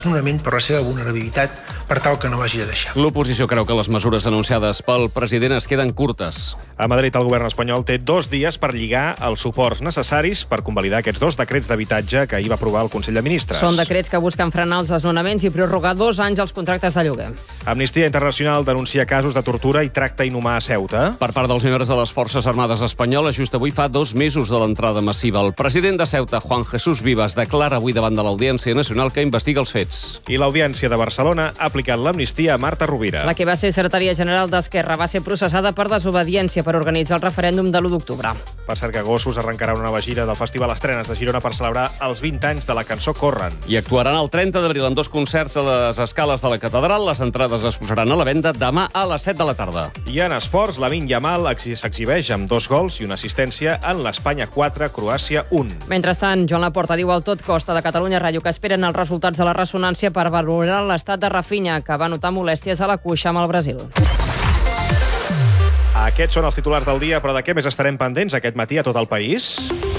desnonament per la seva vulnerabilitat per tal que no l'hagi de deixar. L'oposició creu que les mesures anunciades pel president es queden curtes. A Madrid, el govern espanyol té 2 dies per lligar els suports necessaris per convalidar aquests 2 decrets d'habitatge que ahir va aprovar el Consell de Ministres. Són decrets que busquen frenar els desnonaments i prorrogar 2 anys els contractes de lloguer. Amnistia Internacional denuncia casos de tortura i tracte inhumà a Ceuta. Per part dels membres de les Forces Armades Espanyoles, just avui fa 2 mesos de l'entrada massiva. El president de Ceuta, Juan Jesús Vivas, declara avui davant de l'Audiència Nacional que investiga els fets. I l'Audiència de Barcelona ha aplicat l'amnistia a Marta Rovira. La que va ser secretària general d'Esquerra va ser processada per desobediència per organitzar el referèndum de l'1 d'octubre. Per cert que Gossos arrencarà una nova gira del Festival Estrenes de Girona per celebrar els 20 anys de la cançó Corren. I actuaran el 30 d'abril en 2 concerts a les escales de la catedral. Les entrades es posaran a la venda demà a les 7 de la tarda. I en esports, Lamine Yamal s'exhibeix amb 2 gols i una assistència en l'Espanya 4, Croàcia 1. Mentrestant, Joan Laporta diu al Tot Costa de Catalunya Ràdio que esperen els resultats de la ressonància per valorar l'estat de Rafinha, que va notar molèsties a la cuixa amb el Brasil. Aquests són els titulars del dia, però de què més estarem pendents aquest matí a tot el país?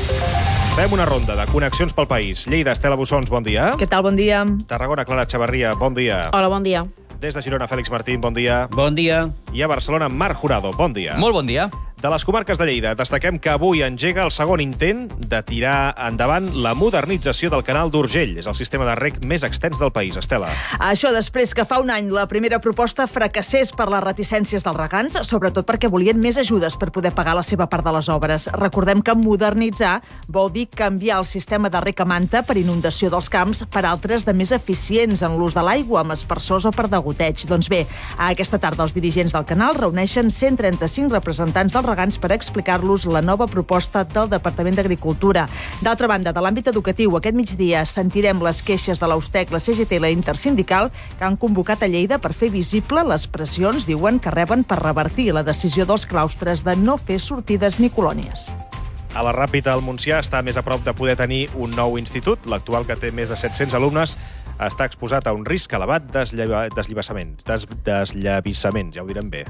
Fem una ronda de connexions pel país. Lleida, Estela Bussons, bon dia. Què tal, bon dia? Tarragona, Clara Chavarria, bon dia. Hola, bon dia. Des de Girona, Fèlix Martín, bon dia. Bon dia. I a Barcelona, Marc Jurado, bon dia. Molt bon dia. De les comarques de Lleida, destaquem que avui engega el segon intent de tirar endavant la modernització del canal d'Urgell. És el sistema de reg més extens del país. Estela. Això després que fa un any la primera proposta fracassés per les reticències dels regants, sobretot perquè volien més ajudes per poder pagar la seva part de les obres. Recordem que modernitzar vol dir canviar el sistema de reg a manta per inundació dels camps per altres de més eficients en l'ús de l'aigua, amb aspersors o per degoteig. Doncs bé, aquesta tarda els dirigents del canal reuneixen 135 representants dels regants per explicar-los la nova proposta del Departament d'Agricultura. D'altra banda, de l'àmbit educatiu, aquest migdia sentirem les queixes de l'Austec, la CGT i la Intersindical, que han convocat a Lleida per fer visible les pressions, diuen, que reben per revertir la decisió dels claustres de no fer sortides ni colònies. A la Ràpita, el Montsià està més a prop de poder tenir un nou institut. L'actual, que té més de 700 alumnes, està exposat a un risc elevat desllavissament, ja ho direm bé.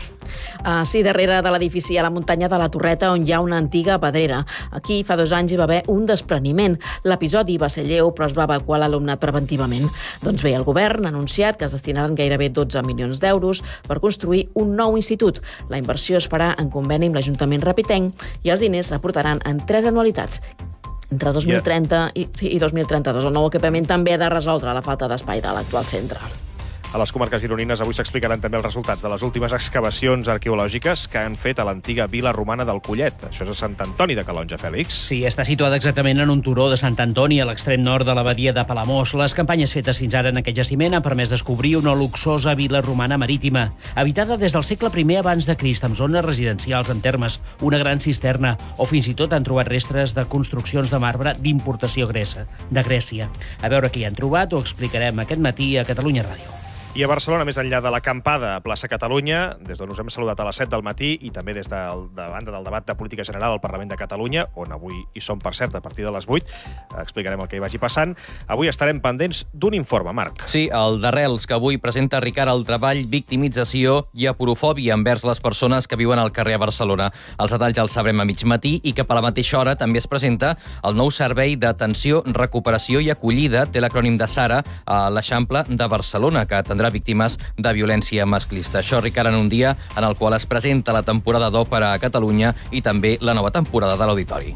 Sí, darrere de l'edifici a la muntanya de la Torreta, on hi ha una antiga pedrera. Aquí, fa 2 anys, hi va haver un despreniment. L'episodi va ser lleu, però es va evacuar l'alumnat preventivament. Doncs bé, el govern ha anunciat que es destinaran gairebé 12 milions d'euros per construir un nou institut. La inversió es farà en conveni amb l'Ajuntament rapitenc i els diners s'aportaran en 3 anualitats. Entre 2030 i 2032. El nou equipament també ha de resoldre la falta d'espai de l'actual centre. A les comarques gironines avui s'explicaran també els resultats de les últimes excavacions arqueològiques que han fet a l'antiga vila romana del Collet. Això és a Sant Antoni de Calonge, Fèlix. Sí, està situada exactament en un turó de Sant Antoni, a l'extrem nord de l'abadia de Palamós. Les campanyes fetes fins ara en aquest jaciment han permès descobrir una luxosa vila romana marítima, habitada des del segle I abans de Crist, amb zones residencials en termes, una gran cisterna, o fins i tot han trobat restes de construccions de marbre d'importació de Grècia. A veure què hi han trobat, ho explicarem aquest matí a Catalunya Ràdio. I a Barcelona, més enllà de l'acampada a plaça Catalunya, des d'on us hem saludat a les 7 del matí, i també des de banda del debat de política general al Parlament de Catalunya, on avui hi som, per cert, a partir de les 8, explicarem el que hi vagi passant. Avui estarem pendents d'un informe, Marc. Sí, el d'Arrels, que avui presenta Ricard el treball, victimització i aporofòbia envers les persones que viuen al carrer a Barcelona. Els detalls els sabrem a mig matí i cap a la mateixa hora també es presenta el nou servei d'atenció, recuperació i acollida, té l'acrònim de SARA, a l'Eixample de Barcelona, que atendrà víctimes de violència masclista. Això, Ricard, en un dia en el qual es presenta la temporada d'òpera a Catalunya i també la nova temporada de l'Auditori.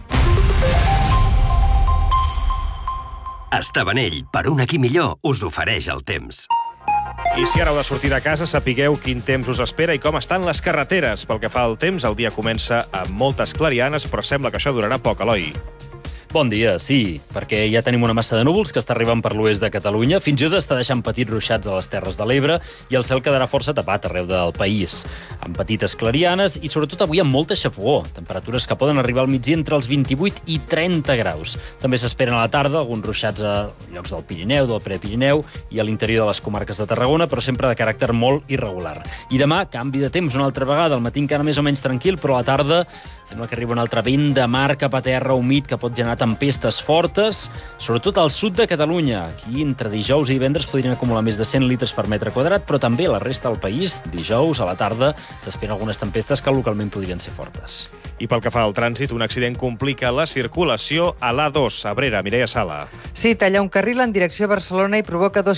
Estavanell, per un aquí millor, us ofereix el temps. I si ara heu de sortir de casa, sapigueu quin temps us espera i com estan les carreteres. Pel que fa al temps, el dia comença amb moltes clarianes, però sembla que això durarà poc, Eloi. Bon dia, sí, perquè ja tenim una massa de núvols que està arribant per l'oest de Catalunya, fins i tot està deixant petits ruixats a les Terres de l'Ebre i el cel quedarà força tapat arreu del país, amb petites clarianes i sobretot avui amb molta xafogor, temperatures que poden arribar al migdia entre els 28 i 30 graus. També s'esperen a la tarda alguns ruixats a llocs del Pirineu, del Prepirineu i a l'interior de les comarques de Tarragona, però sempre de caràcter molt irregular. I demà, canvi de temps una altra vegada, al matí encara més o menys tranquil, però a la tarda sembla que arriba un altre vent de mar cap a terra humit que pot generar tempestes fortes, sobretot al sud de Catalunya. Aquí, entre dijous i divendres, podrien acumular més de 100 litres per metre quadrat, però també a la resta del país, dijous a la tarda, s'esperen algunes tempestes que localment podrien ser fortes. I pel que fa al trànsit, un accident complica la circulació a l'A2, Abrera, Mireia Sala. Sí, talla un carril en direcció a Barcelona i provoca 2